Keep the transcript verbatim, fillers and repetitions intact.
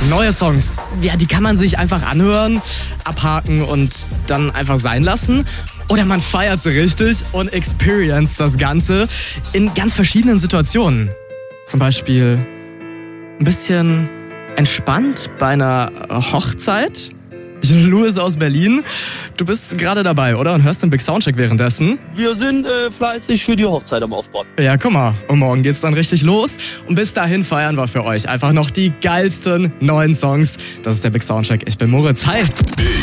Neue Songs, ja, die kann man sich einfach anhören, abhaken und dann einfach sein lassen. Oder man feiert sie richtig und experience das Ganze in ganz verschiedenen Situationen. Zum Beispiel ein bisschen entspannt bei einer Hochzeit. Louis aus Berlin, du bist gerade dabei, oder? Und hörst den Big Soundcheck währenddessen? Wir sind äh, fleißig für die Hochzeit am Aufbauen. Ja, guck mal. Und morgen geht's dann richtig los. Und bis dahin feiern wir für euch einfach noch die geilsten neuen Songs. Das ist der Big Soundcheck. Ich bin Moritz. Hi. Big